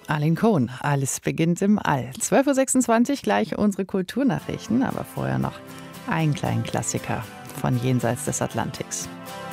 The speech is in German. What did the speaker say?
Arlene Cohn, alles beginnt im All. 12.26 Uhr, gleich unsere Kulturnachrichten, aber vorher noch einen kleinen Klassiker von jenseits des Atlantiks.